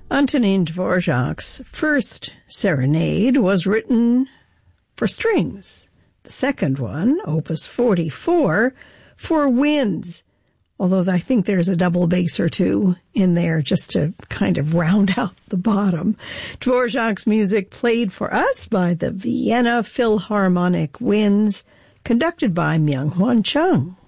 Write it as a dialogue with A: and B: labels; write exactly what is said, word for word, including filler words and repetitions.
A: Antonin Dvorak's first serenade was written for strings. The second one, Opus forty-four, for winds, although I think there's a double bass or two in there just to kind of round out the bottom. Dvorak's music played for us by the Vienna Philharmonic Winds, conducted by Myung-Hwan Chung.